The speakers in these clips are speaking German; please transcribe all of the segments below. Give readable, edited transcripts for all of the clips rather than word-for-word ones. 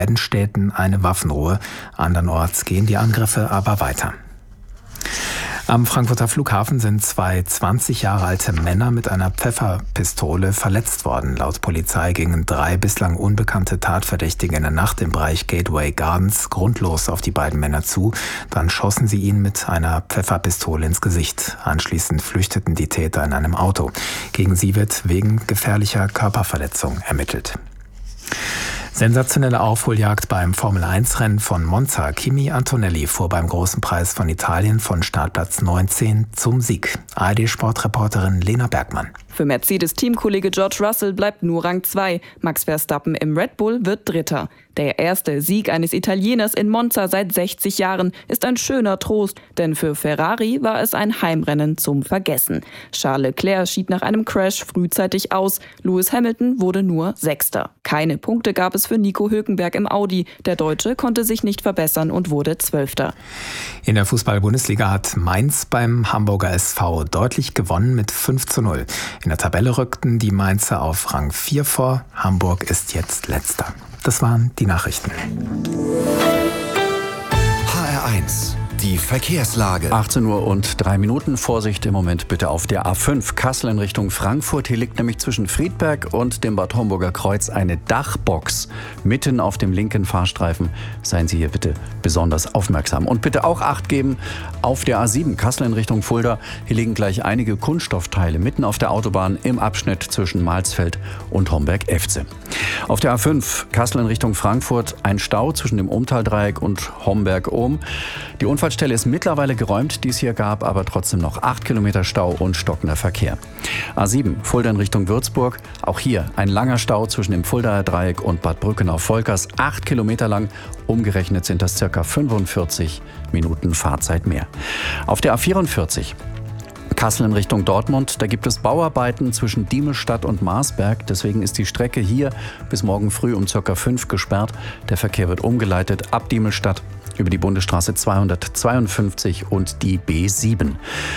beiden Städten eine Waffenruhe. Andernorts gehen die Angriffe aber weiter. Am Frankfurter Flughafen sind 2 20 Jahre alte Männer mit einer Pfefferpistole verletzt worden. Laut Polizei gingen 3 bislang unbekannte Tatverdächtige in der Nacht im Bereich Gateway Gardens grundlos auf die beiden Männer zu. Dann schossen sie ihnen mit einer Pfefferpistole ins Gesicht. Anschließend flüchteten die Täter in einem Auto. Gegen sie wird wegen gefährlicher Körperverletzung ermittelt. Sensationelle Aufholjagd beim Formel-1-Rennen von Monza. Kimi Antonelli fuhr beim Großen Preis von Italien von Startplatz 19 zum Sieg. ARD-Sportreporterin Lena Bergmann. Für Mercedes-Teamkollege George Russell bleibt nur Rang 2. Max Verstappen im Red Bull wird Dritter. Der erste Sieg eines Italieners in Monza seit 60 Jahren ist ein schöner Trost, denn für Ferrari war es ein Heimrennen zum Vergessen. Charles Leclerc schied nach einem Crash frühzeitig aus. Lewis Hamilton wurde nur Sechster. Keine Punkte gab es für Nico Hülkenberg im Audi. Der Deutsche konnte sich nicht verbessern und wurde Zwölfter. In der Fußball-Bundesliga hat Mainz beim Hamburger SV deutlich gewonnen mit 5:0. In der Tabelle rückten die Mainzer auf Rang 4 vor. Hamburg ist jetzt Letzter. Das waren die Nachrichten. HR1, die Verkehrslage. 18:03 Uhr. Vorsicht im Moment bitte auf der A5 Kassel in Richtung Frankfurt. Hier liegt nämlich zwischen Friedberg und dem Bad Homburger Kreuz eine Dachbox mitten auf dem linken Fahrstreifen. Seien Sie hier bitte besonders aufmerksam. Und bitte auch Acht geben auf der A7 Kassel in Richtung Fulda. Hier liegen gleich einige Kunststoffteile mitten auf der Autobahn im Abschnitt zwischen Malsfeld und Homberg-Efze. Auf der A5 Kassel in Richtung Frankfurt ein Stau zwischen dem Ohm-Tal-Dreieck und Homberg-Ohm. Die Unfallstelle ist mittlerweile geräumt, die es hier gab, aber trotzdem noch 8 Kilometer Stau und stockender Verkehr. A7 Fulda in Richtung Würzburg. Auch hier ein langer Stau zwischen dem Fuldaer Dreieck und Bad Brückenau-Volkers. 8 Kilometer lang. Umgerechnet sind das ca. 45 Minuten Fahrzeit mehr. Auf der A44 Kassel in Richtung Dortmund, da gibt es Bauarbeiten zwischen Diemelsstadt und Marsberg. Deswegen ist die Strecke hier bis morgen früh um ca. 5 gesperrt. Der Verkehr wird umgeleitet ab Diemelsstadt über die Bundesstraße 252 und die B7.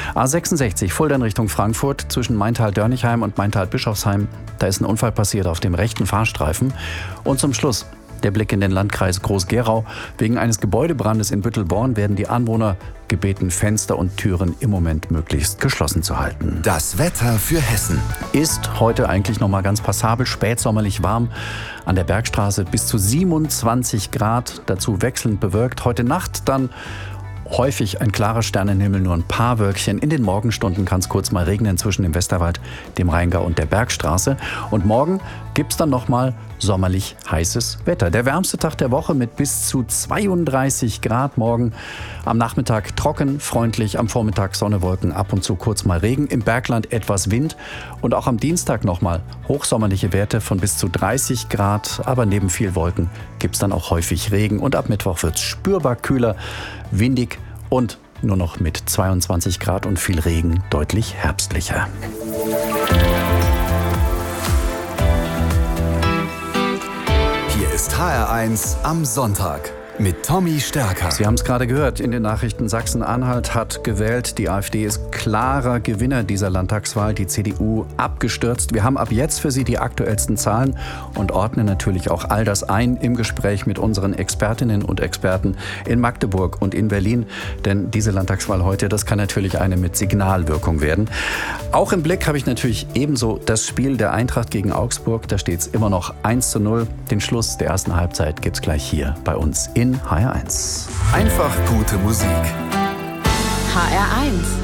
A66 Fulda in Richtung Frankfurt zwischen Maintal-Dörnigheim und Maintal-Bischofsheim. Da ist ein Unfall passiert auf dem rechten Fahrstreifen. Und zum Schluss der Blick in den Landkreis Groß-Gerau. Wegen eines Gebäudebrandes in Büttelborn werden die Anwohner gebeten, Fenster und Türen im Moment möglichst geschlossen zu halten. Das Wetter für Hessen. Ist heute eigentlich noch mal ganz passabel, spätsommerlich warm. An der Bergstraße bis zu 27 Grad, dazu wechselnd bewölkt. Heute Nacht dann häufig ein klarer Sternenhimmel, nur ein paar Wölkchen. In den Morgenstunden kann es kurz mal regnen zwischen dem Westerwald, dem Rheingau und der Bergstraße. Und morgen gibt es dann nochmal sommerlich heißes Wetter. Der wärmste Tag der Woche mit bis zu 32 Grad morgen. Am Nachmittag trocken, freundlich, am Vormittag Sonne, Wolken, ab und zu kurz mal Regen. Im Bergland etwas Wind. Und auch am Dienstag nochmal hochsommerliche Werte von bis zu 30 Grad. Aber neben viel Wolken gibt es dann auch häufig Regen. Und ab Mittwoch wird es spürbar kühler, windig und nur noch mit 22 Grad und viel Regen deutlich herbstlicher. Hier ist HR1 am Sonntag mit Tommy Stärker. Sie haben es gerade gehört in den Nachrichten. Sachsen-Anhalt hat gewählt. Die AfD ist klarer Gewinner dieser Landtagswahl. Die CDU abgestürzt. Wir haben ab jetzt für Sie die aktuellsten Zahlen und ordnen natürlich auch all das ein im Gespräch mit unseren Expertinnen und Experten in Magdeburg und in Berlin. Denn diese Landtagswahl heute, das kann natürlich eine mit Signalwirkung werden. Auch im Blick habe ich natürlich ebenso das Spiel der Eintracht gegen Augsburg. Da steht es immer noch 1:0. Den Schluss der ersten Halbzeit gibt es gleich hier bei uns in HR1. Einfach gute Musik. HR1